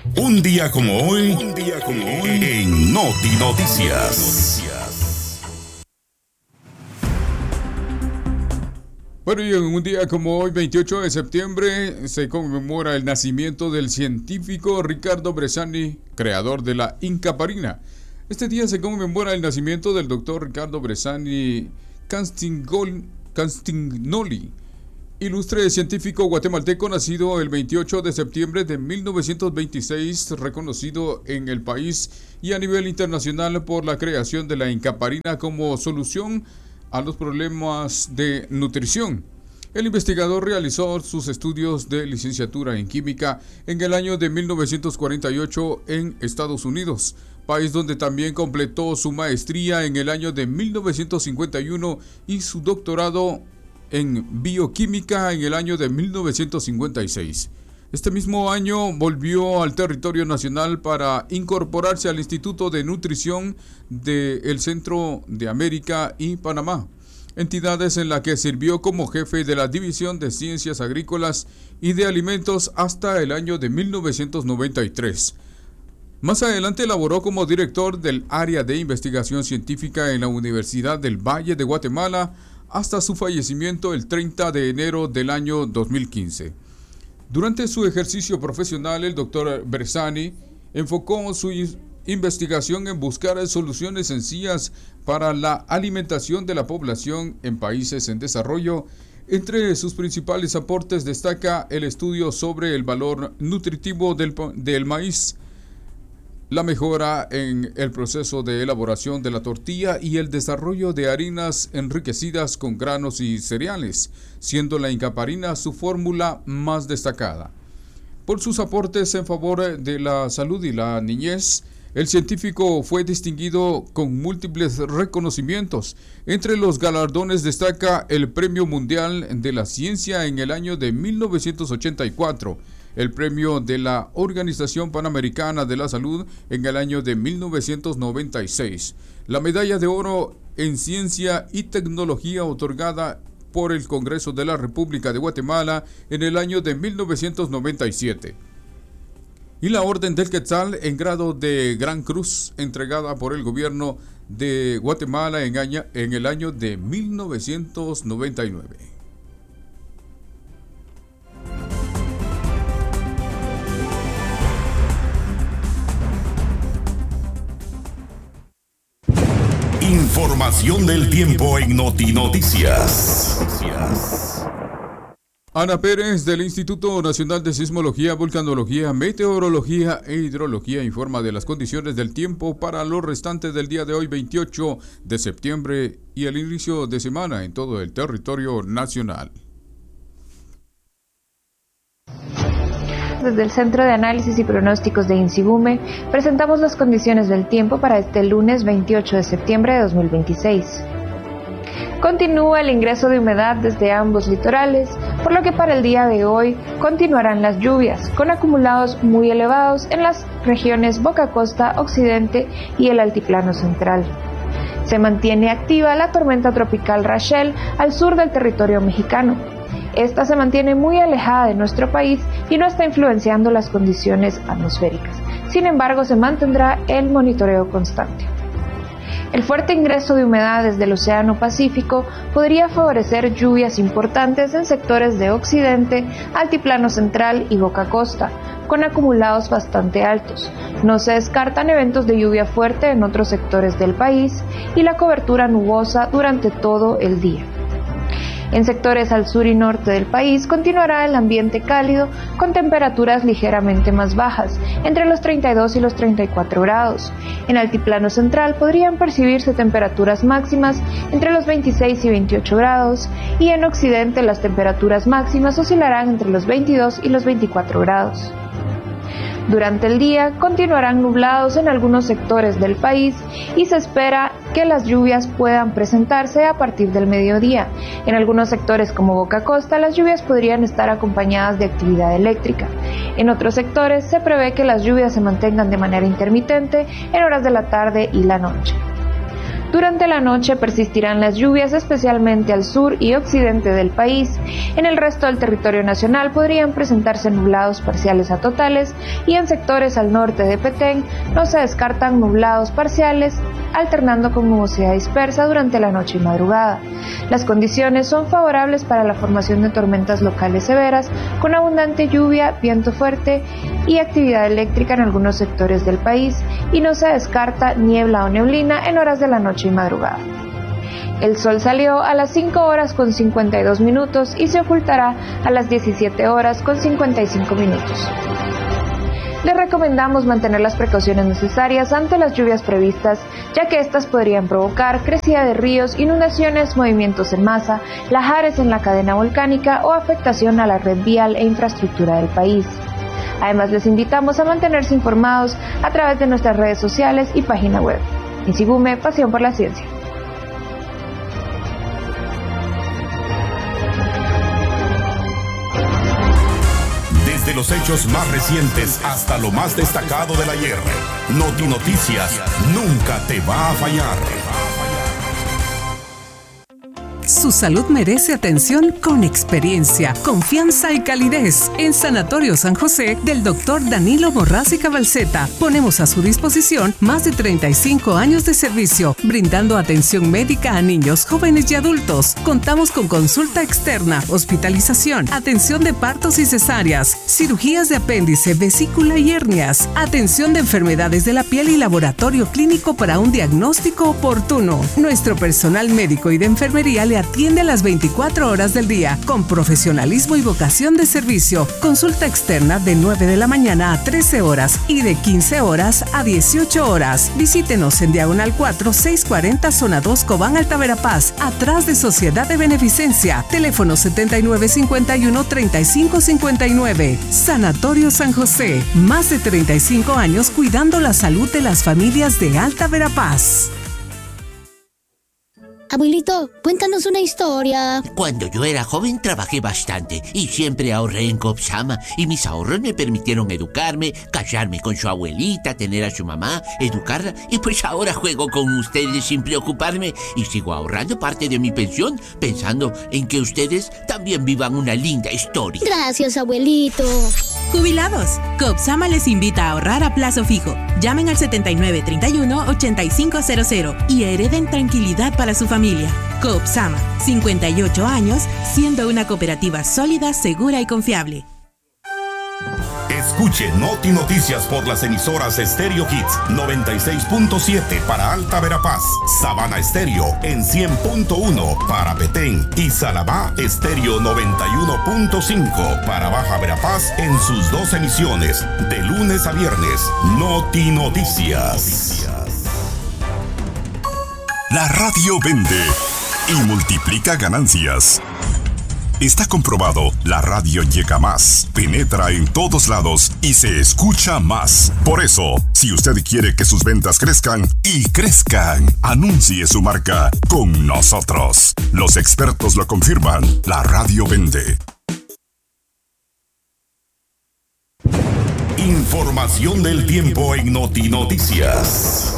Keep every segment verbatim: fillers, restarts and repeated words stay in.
Un día como hoy, un día como hoy en Noti Noticias. Bueno, y en un día como hoy, veintiocho de septiembre, se conmemora el nacimiento del científico Riccardo Bressani, creador de la incaparina. Este día se conmemora el nacimiento del doctor Riccardo Bressani Castignoli, ilustre científico guatemalteco nacido el veintiocho de septiembre de mil novecientos veintiséis, reconocido en el país y a nivel internacional por la creación de la incaparina como solución a los problemas de nutrición. El investigador realizó sus estudios de licenciatura en química en el año de mil novecientos cuarenta y ocho en Estados Unidos, país donde también completó su maestría en el año de mil novecientos cincuenta y uno y su doctorado en bioquímica en el año de mil novecientos cincuenta y seis. Este mismo año volvió al territorio nacional para incorporarse al Instituto de Nutrición del Centro de América y Panamá, entidades en la que sirvió como jefe de la División de Ciencias Agrícolas y de Alimentos hasta el año de mil novecientos noventa y tres. Más adelante laboró como director del área de investigación científica en la Universidad del Valle de Guatemala hasta su fallecimiento el treinta de enero del año dos mil quince. Durante su ejercicio profesional, el doctor Bressani enfocó su investigación en buscar soluciones sencillas para la alimentación de la población en países en desarrollo. Entre sus principales aportes destaca el estudio sobre el valor nutritivo del, del maíz, la mejora en el proceso de elaboración de la tortilla y el desarrollo de harinas enriquecidas con granos y cereales, siendo la incaparina su fórmula más destacada. Por sus aportes en favor de la salud y la niñez, el científico fue distinguido con múltiples reconocimientos. Entre los galardones destaca el Premio Mundial de la Ciencia en el año de mil novecientos ochenta y cuatro, el Premio de la Organización Panamericana de la Salud en el año de mil novecientos noventa y seis, la Medalla de Oro en Ciencia y Tecnología otorgada por el Congreso de la República de Guatemala en el año de mil novecientos noventa y siete, y la Orden del Quetzal en grado de Gran Cruz entregada por el gobierno de Guatemala en, año, en el año de mil novecientos noventa y nueve. Información del tiempo en Noti Noticias. Ana Pérez del Instituto Nacional de Sismología, Vulcanología, Meteorología e Hidrología informa de las condiciones del tiempo para los restantes del día de hoy, veintiocho de septiembre, y el inicio de semana en todo el territorio nacional. Desde el Centro de Análisis y Pronósticos de INSIGUME, presentamos las condiciones del tiempo para este lunes veintiocho de septiembre de dos mil veintiséis. Continúa el ingreso de humedad desde ambos litorales, por lo que para el día de hoy continuarán las lluvias, con acumulados muy elevados en las regiones Boca Costa, Occidente y el Altiplano Central. Se mantiene activa la tormenta tropical Rachel al sur del territorio mexicano. Esta se mantiene muy alejada de nuestro país y no está influenciando las condiciones atmosféricas. Sin embargo, se mantendrá el monitoreo constante. El fuerte ingreso de humedad desde el Océano Pacífico podría favorecer lluvias importantes en sectores de Occidente, Altiplano Central y Boca Costa, con acumulados bastante altos. No se descartan eventos de lluvia fuerte en otros sectores del país y la cobertura nubosa durante todo el día. En sectores al sur y norte del país continuará el ambiente cálido con temperaturas ligeramente más bajas, entre los treinta y dos y los treinta y cuatro grados. En Altiplano Central podrían percibirse temperaturas máximas entre los veintiséis y veintiocho grados y en Occidente las temperaturas máximas oscilarán entre los veintidós y los veinticuatro grados. Durante el día continuarán nublados en algunos sectores del país y se espera que las lluvias puedan presentarse a partir del mediodía. En algunos sectores como Boca Costa, las lluvias podrían estar acompañadas de actividad eléctrica. En otros sectores se prevé que las lluvias se mantengan de manera intermitente en horas de la tarde y la noche. Durante la noche persistirán las lluvias, especialmente al sur y occidente del país. En el resto del territorio nacional podrían presentarse nublados parciales a totales y en sectores al norte de Petén no se descartan nublados parciales, alternando con nubosidad dispersa durante la noche y madrugada. Las condiciones son favorables para la formación de tormentas locales severas, con abundante lluvia, viento fuerte y actividad eléctrica en algunos sectores del país, y no se descarta niebla o neblina en horas de la noche y madrugada. El sol salió a las cinco horas con cincuenta y dos minutos y se ocultará a las diecisiete horas con cincuenta y cinco minutos. Les recomendamos mantener las precauciones necesarias ante las lluvias previstas, ya que estas podrían provocar crecida de ríos, inundaciones, movimientos en masa, lajares en la cadena volcánica o afectación a la red vial e infraestructura del país. Además, les invitamos a mantenerse informados a través de nuestras redes sociales y página web. INSIGUME, pasión por la ciencia. Desde los hechos más recientes hasta lo más destacado del ayer, Noti Noticias nunca te va a fallar. Su salud merece atención con experiencia, confianza y calidez. En Sanatorio San José del doctor Danilo Morraz y Cabalceta ponemos a su disposición más de treinta y cinco años de servicio, brindando atención médica a niños, jóvenes y adultos. Contamos con consulta externa, hospitalización, atención de partos y cesáreas, cirugías de apéndice, vesícula y hernias, atención de enfermedades de la piel y laboratorio clínico para un diagnóstico oportuno. Nuestro personal médico y de enfermería le atiende a las veinticuatro horas del día con profesionalismo y vocación de servicio. Consulta externa de nueve de la mañana a trece horas y de quince horas a dieciocho horas. Visítenos en Diagonal cuatro, seiscientos cuarenta, Zona dos, Cobán, Alta Verapaz, atrás de Sociedad de Beneficencia. Teléfono setenta y nueve cincuenta y uno, treinta y cinco cincuenta y nueve. Sanatorio San José. Más de treinta y cinco años cuidando la salud de las familias de Alta Verapaz. Abuelito, cuéntanos una historia. Cuando yo era joven trabajé bastante y siempre ahorré en Copsama y mis ahorros me permitieron educarme, casarme con su abuelita, tener a su mamá, educarla y pues ahora juego con ustedes sin preocuparme y sigo ahorrando parte de mi pensión pensando en que ustedes también vivan una linda historia. Gracias, abuelito. Jubilados, Copsama les invita a ahorrar a plazo fijo. Llamen al setenta y nueve, treinta y uno, ochenta y cinco cero cero y hereden tranquilidad para su familia. Copsama, cincuenta y ocho años, siendo una cooperativa sólida, segura y confiable. Escuche Noti Noticias por las emisoras Stereo Hits noventa y seis punto siete para Alta Verapaz, Sabana Estéreo en cien punto uno para Petén y Salabá Estéreo noventa y uno punto cinco para Baja Verapaz en sus dos emisiones, de lunes a viernes. Noti Noticias. La radio vende y multiplica ganancias. Está comprobado, la radio llega más, penetra en todos lados y se escucha más. Por eso, si usted quiere que sus ventas crezcan y crezcan, anuncie su marca con nosotros. Los expertos lo confirman, la radio vende. Información del tiempo en Noti Noticias.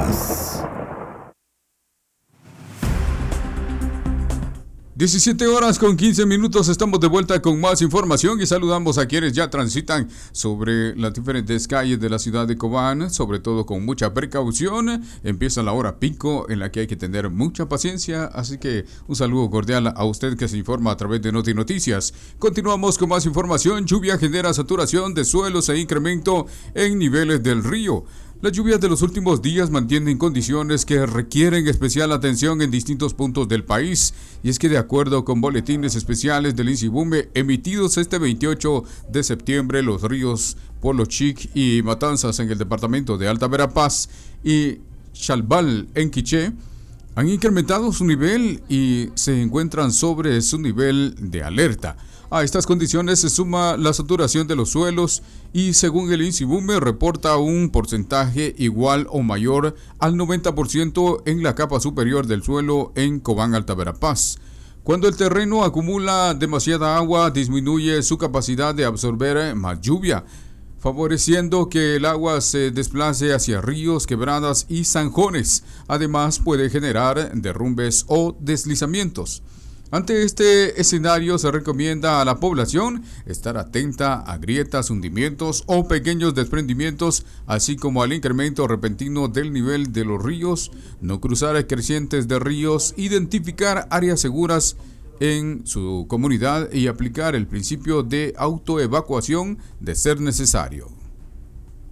diecisiete horas con quince minutos, estamos de vuelta con más información y saludamos a quienes ya transitan sobre las diferentes calles de la ciudad de Cobán, sobre todo con mucha precaución. Empieza la hora pico en la que hay que tener mucha paciencia, así que un saludo cordial a usted que se informa a través de Noti Noticias. Continuamos con más información. Lluvia genera saturación de suelos e incremento en niveles del río. Las lluvias de los últimos días mantienen condiciones que requieren especial atención en distintos puntos del país, y es que de acuerdo con boletines especiales del INSIGUME emitidos este veintiocho de septiembre, los ríos Polo Chic y Matanzas en el departamento de Alta Verapaz y Chalbal en Quiché han incrementado su nivel y se encuentran sobre su nivel de alerta. A estas condiciones se suma la saturación de los suelos y según el INSIGUME reporta un porcentaje igual o mayor al noventa por ciento en la capa superior del suelo en Cobán, Alta Verapaz. Cuando el terreno acumula demasiada agua, disminuye su capacidad de absorber más lluvia, favoreciendo que el agua se desplace hacia ríos, quebradas y zanjones. Además, puede generar derrumbes o deslizamientos. Ante este escenario, se recomienda a la población estar atenta a grietas, hundimientos o pequeños desprendimientos, así como al incremento repentino del nivel de los ríos, no cruzar crecientes de ríos, identificar áreas seguras en su comunidad y aplicar el principio de autoevacuación de ser necesario.